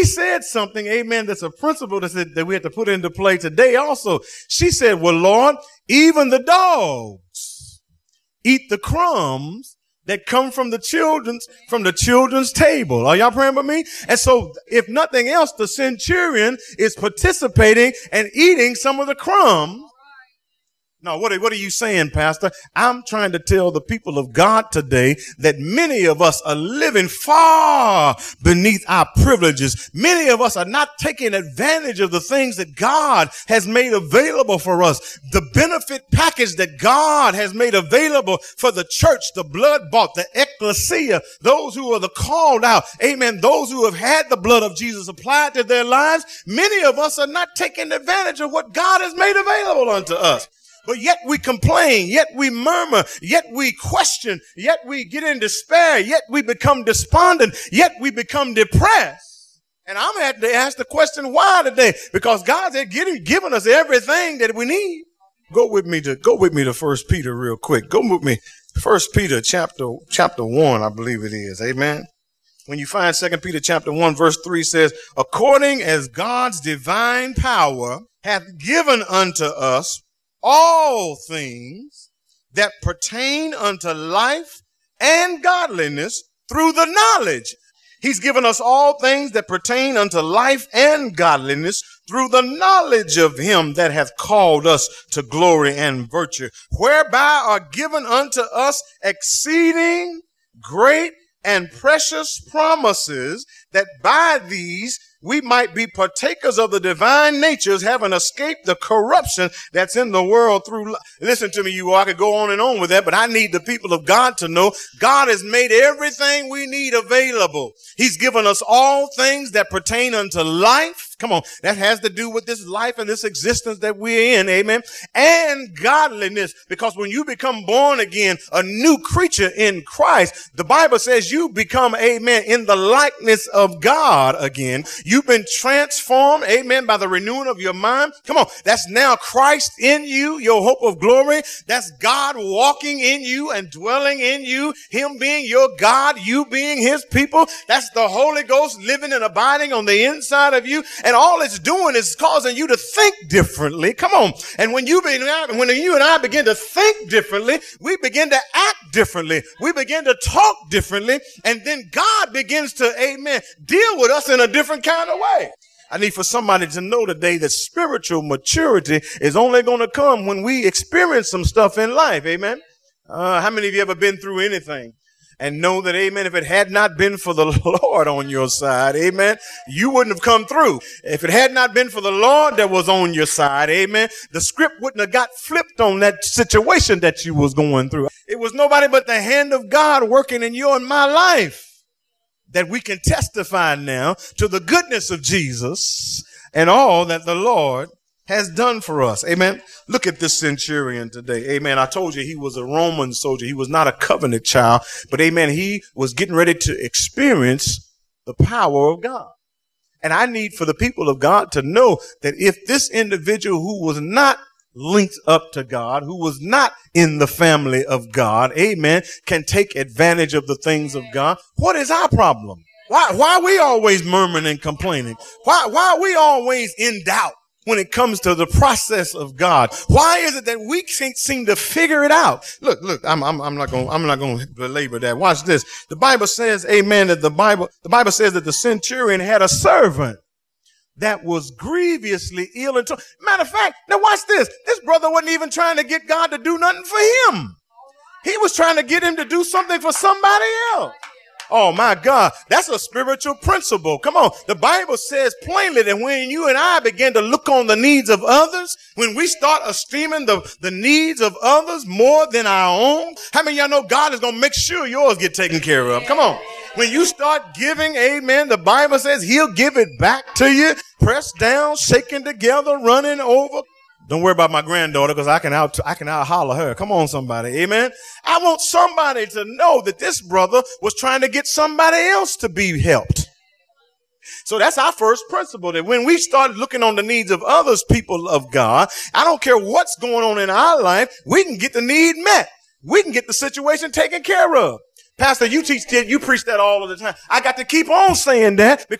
She said something, amen, that's a principle that we have to put into play today also. She said, well, Lord, even the dogs eat the crumbs that come from the children's table. Are y'all praying with me? And so if nothing else, the centurion is participating and eating some of the crumbs. Now, what are you saying, Pastor? I'm trying to tell the people of God today that many of us are living far beneath our privileges. Many of us are not taking advantage of the things that God has made available for us. The benefit package that God has made available for the church, the blood-bought, the ecclesia, those who are the called out, amen, those who have had the blood of Jesus applied to their lives. Many of us are not taking advantage of what God has made available unto us. But yet we complain, yet we murmur, yet we question, yet we get in despair, yet we become despondent, yet we become depressed. And I'm going to ask the question why today? Because God has given us everything that we need. Go with me to 1 Peter real quick. Go with me. 1 Peter chapter 1, I believe it is. Amen. When you find 2 Peter chapter 1, verse 3 says, according as God's divine power hath given unto us all things that pertain unto life and godliness through the knowledge. He's given us all things that pertain unto life and godliness through the knowledge of him that hath called us to glory and virtue, whereby are given unto us exceeding great and precious promises, that by these we might be partakers of the divine natures, having escaped the corruption that's in the world through. Listen to me, you all. I could go on and on with that, but I need the people of God to know God has made everything we need available. He's given us all things that pertain unto life. Come on. That has to do with this life and this existence that we're in. Amen. And godliness. Because when you become born again, a new creature in Christ, the Bible says you become, amen, in the likeness of God again. You've been transformed, amen, by the renewing of your mind. Come on. That's now Christ in you, your hope of glory. That's God walking in you and dwelling in you. Him being your God, you being his people. That's the Holy Ghost living and abiding on the inside of you. And all it's doing is causing you to think differently. Come on. And when you and I begin to think differently, we begin to act differently. We begin to talk differently. And then God begins to, amen, deal with us in a different kind of way. I need for somebody to know today that spiritual maturity is only going to come when we experience some stuff in life. Amen. How many of you ever been through anything and know that, amen, if it had not been for the Lord on your side, amen, you wouldn't have come through. If it had not been for the Lord that was on your side, amen, the script wouldn't have got flipped on that situation that you was going through. It was nobody but the hand of God working in your and my life that we can testify now to the goodness of Jesus and all that the Lord has done for us. Amen. Look at this centurion today. Amen. I told you he was a Roman soldier. He was not a covenant child, but amen, he was getting ready to experience the power of God. And I need for the people of God to know that if this individual who was not linked up to God, who was not in the family of God, amen, can take advantage of the things of God, what is our problem? Why are we always murmuring and complaining? Why are we always in doubt when it comes to the process of God? Why is it that we can't seem to figure it out? Look, I'm not going to belabor that. Watch this. The Bible says, amen, that the Bible says that the centurion had a servant that was grievously ill. Matter of fact, now watch this. This brother wasn't even trying to get God to do nothing for him. He was trying to get him to do something for somebody else. Oh my God, that's a spiritual principle. Come on. The Bible says plainly that when you and I begin to look on the needs of others, when we start esteeming the needs of others more than our own, how many of y'all know God is going to make sure yours get taken care of? Come on. When you start giving, amen, the Bible says he'll give it back to you, pressed down, shaken together, running over. Don't worry about my granddaughter because I can out holler her. Come on, somebody. Amen. I want somebody to know that this brother was trying to get somebody else to be helped. So that's our first principle, that when we start looking on the needs of others, people of God, I don't care what's going on in our life, we can get the need met. We can get the situation taken care of. Pastor, you preach that all of the time. I got to keep on saying that because